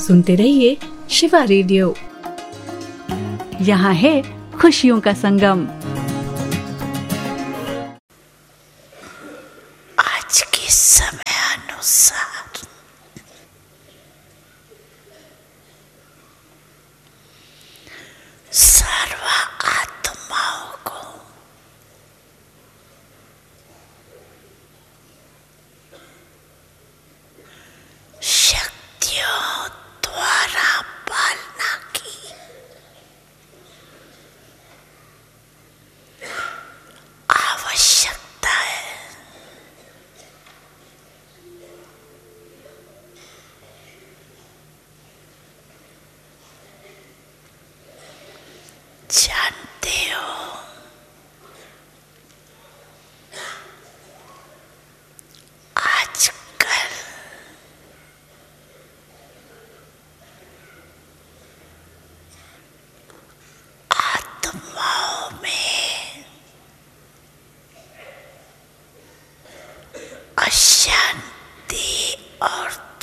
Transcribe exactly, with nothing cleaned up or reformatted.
सुनते रहिए शिवा रेडियो। यहाँ है खुशियों का संगम। आज के समय अनुसार सर्व आत्माओं को शक्तियों द्वारा पालना की आवश्यकता है। जानते हो, आजकल आत्माओं में अशांति और